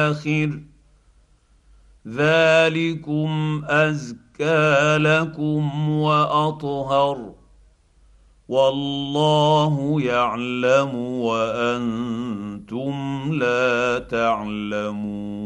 الآخر ذلكم أزكى لكم وأطهر والله يعلم وأنتم لا تعلمون.